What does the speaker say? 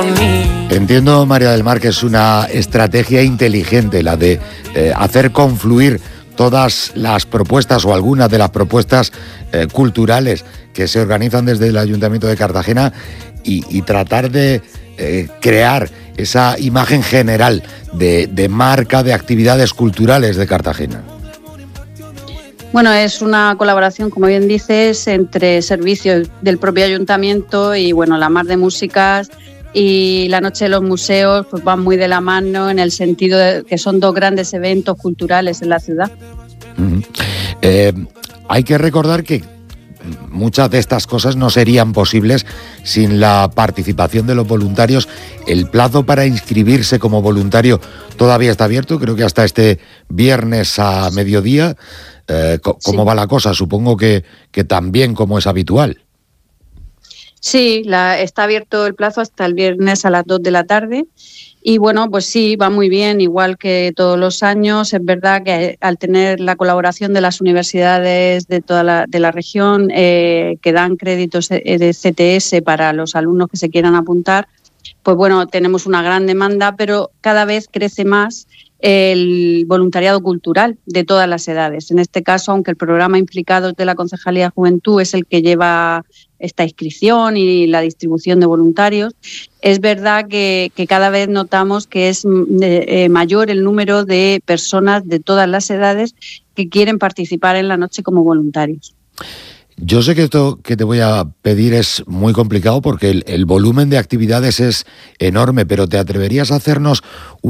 Entiendo, María del Mar, que es una estrategia inteligente la de hacer confluir todas las propuestas o algunas de las propuestas culturales que se organizan desde el Ayuntamiento de Cartagena y tratar de crear esa imagen general de marca de actividades culturales de Cartagena. Bueno, es una colaboración, como bien dices, entre servicios del propio ayuntamiento y, bueno, la Mar de Músicas y la Noche de los Museos pues van muy de la mano en el sentido de que son dos grandes eventos culturales en la ciudad. Hay que recordar que muchas de estas cosas no serían posibles sin la participación de los voluntarios. El plazo para inscribirse como voluntario todavía está abierto, creo que hasta este viernes a mediodía. ¿Cómo va la cosa? Supongo que también como es habitual. Sí, está abierto el plazo hasta el viernes a las 2 de la tarde y bueno, pues sí, va muy bien, igual que todos los años. Es verdad que al tener la colaboración de las universidades de toda la región que dan créditos de CTS para los alumnos que se quieran apuntar, pues bueno, tenemos una gran demanda, pero cada vez crece más el voluntariado cultural de todas las edades. En este caso, aunque el programa Implicados de la Concejalía de Juventud es el que lleva esta inscripción y la distribución de voluntarios, es verdad que cada vez notamos que es mayor el número de personas de todas las edades que quieren participar en la noche como voluntarios. Yo sé que esto que te voy a pedir es muy complicado porque el volumen de actividades es enorme, pero ¿te atreverías a hacernos